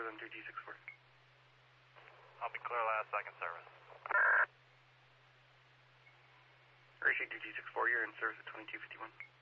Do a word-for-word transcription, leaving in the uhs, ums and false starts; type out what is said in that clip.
Northern three G six four. I'll be clear last second service. Ratio three G six four, you're in service at twenty-two fifty-one.